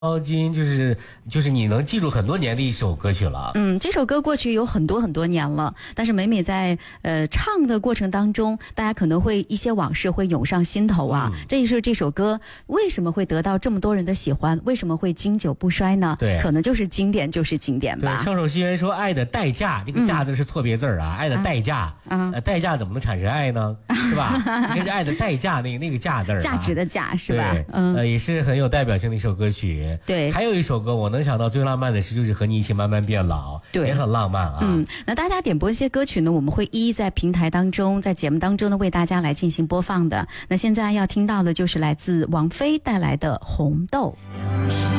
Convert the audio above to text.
毛巾就是你能记住很多年的一首歌曲了。 这首歌过去有很多很多年了，但是每每在唱的过程当中，大家可能会一些往事会涌上心头啊。这也是这首歌为什么会得到这么多人的喜欢，为什么会经久不衰呢？ 对， 可能就是经典就是经典吧。 对，上首诗人说爱的代价，这个价字是错别字啊，爱的代价代价怎么能产生爱呢？是吧？应该是爱的代价那个价字价值的价是吧？ 也是很有代表性的一首歌曲。 对， 还有一首歌我能想到最浪漫的事就是和你一起慢慢变老， 对， 也很浪漫啊。 那大家点播一些歌曲呢，我们会一一在平台当中，在节目当中呢为大家来进行播放的。那现在要听到的就是来自王菲带来的《红豆》。